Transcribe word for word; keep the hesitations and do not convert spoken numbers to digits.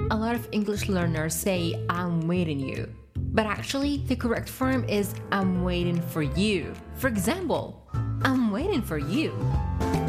A lot of English learners say, I'm waiting you. But actually, the correct form is I'm waiting for you. For example, I'm waiting for you.